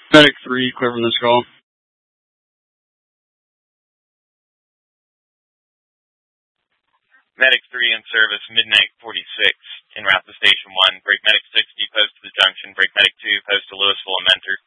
Medic 3, clear from this call. Medic 3 in service, midnight 46, en route to Station 1. Break Medic 6, post to the junction. Break Medic 2, post to Louisville and Mentor.